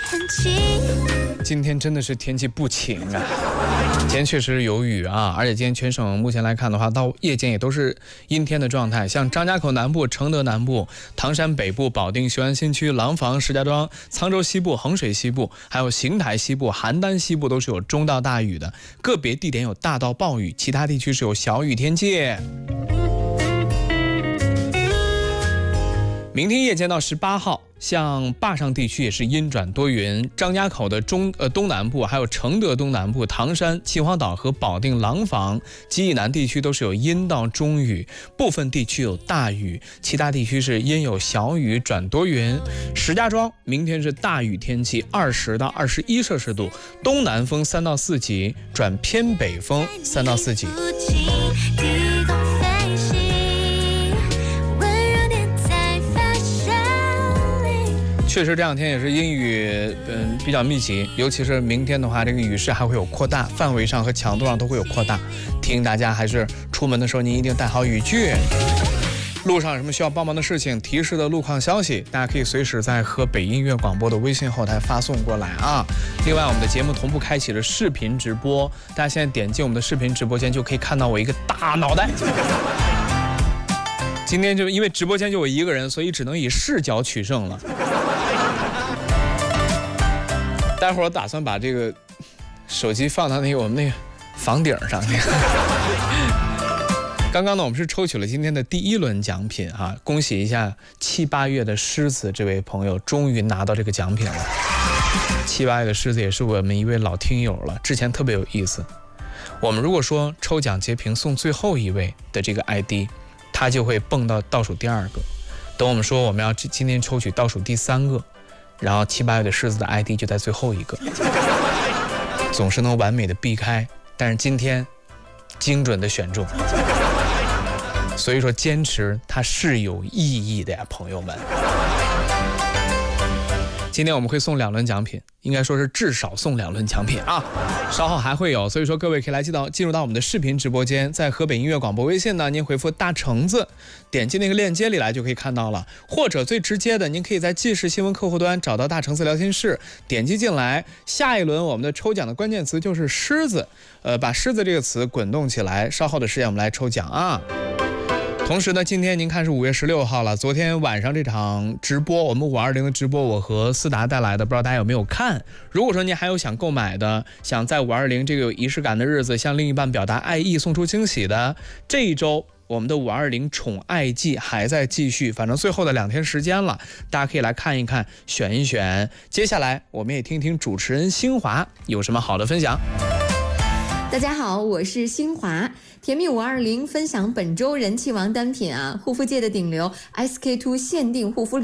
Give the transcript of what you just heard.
今天真的是天气不晴啊，今天确实有雨啊，而且今天全省目前来看的话，到夜间也都是阴天的状态。像张家口南部、承德南部、唐山北部、保定、雄安新区、廊坊、石家庄、沧州西部、衡水西部，还有邢台西部、邯郸西部都是有中到大雨的，个别地点有大到暴雨，其他地区是有小雨天气。明天夜间到18号，像坝上地区也是阴转多云，张家口的东南部，还有承德东南部、唐山、秦皇岛和保定、廊坊及以南地区都是有阴到中雨，部分地区有大雨，其他地区是阴有小雨转多云。石家庄明天是大雨天气，20到21摄氏度，东南风3到4级转偏北风3到4级。确实这两天也是阴雨比较密集，尤其是明天的话，这个雨势还会有扩大，范围上和强度上都会有扩大。提醒大家还是出门的时候您一定带好雨具。路上有什么需要帮忙的事情，提示的路况消息，大家可以随时在河北音乐广播的微信后台发送过来啊。另外我们的节目同步开启了视频直播，大家现在点击我们的视频直播间就可以看到我一个大脑袋。今天就因为直播间就我一个人，所以只能以视角取胜了。待会儿我打算把这个手机放到我们那个房顶上。刚刚呢，我们是抽取了今天的第1轮奖品啊，恭喜一下7、8月的狮子这位朋友，终于拿到这个奖品了。7、8月的狮子也是我们一位老听友了，之前特别有意思。我们如果说抽奖截屏送最后一位的这个 ID， 他就会蹦到倒数第2个。等我们说我们要今天抽取倒数第3个。然后7、8月的狮子的 ID 就在最后一个，总是能完美的避开，但是今天精准的选中，所以说坚持它是有意义的呀，朋友们。今天我们会送2轮奖品，应该说是至少送2轮奖品啊，稍后还会有，所以说各位可以来进入到我们的视频直播间，在河北音乐广播微信呢，您回复大橙子，点击那个链接里来就可以看到了，或者最直接的，您可以在即时新闻客户端找到大橙子聊天室，点击进来，下一轮我们的抽奖的关键词就是狮子，把狮子这个词滚动起来，稍后的时间我们来抽奖啊。同时呢，今天您看是5月16号了，昨天晚上这场直播，我们520的直播，我和思达带来的，不知道大家有没有看？如果说您还有想购买的，想在520这个有仪式感的日子向另一半表达爱意，送出惊喜的，这一周我们的520宠爱季还在继续，反正最后的2天时间了，大家可以来看一看，选一选。接下来我们也听听主持人新华有什么好的分享。 大家好，我是新华。甜蜜520分享本周人气王单品啊，护肤界的顶流 SK2 限定护肤